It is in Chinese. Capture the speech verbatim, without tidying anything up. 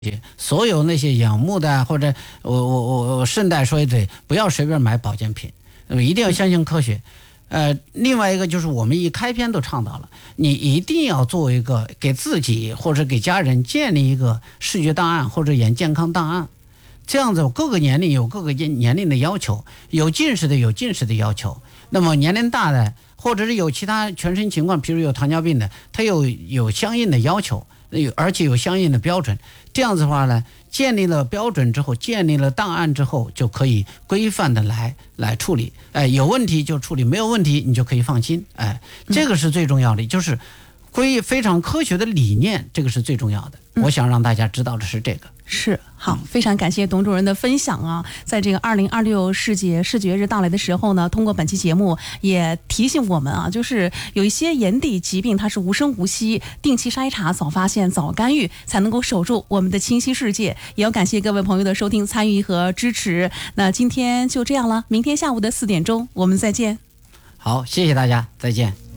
所有那些仰慕的，或者我我我我顺带说一嘴，不要随便买保健品，一定要相信科学。呃，另外一个就是我们一开篇都倡导了，你一定要做一个给自己或者给家人建立一个视觉档案或者眼健康档案，这样子各个年龄有各个年龄的要求，有近视的有近视的要求，那么年龄大的或者是有其他全身情况，比如有糖尿病的，它有有相应的要求，而且有相应的标准。这样子的话呢，建立了标准之后，建立了档案之后，就可以规范的来来处理。哎，有问题就处理，没有问题你就可以放心。哎，这个是最重要的，就是归非常科学的理念，这个是最重要的。我想让大家知道的是这个。 是，好，非常感谢董主任的分享啊！在这个二零二六世界视觉日到来的时候呢，通过本期节目也提醒我们啊，就是有一些眼底疾病它是无声无息，定期筛查、早发现、早干预，才能够守住我们的清晰世界。也要感谢各位朋友的收听、参与和支持。那今天就这样了，明天下午的四点钟我们再见。 好，谢谢大家，再见。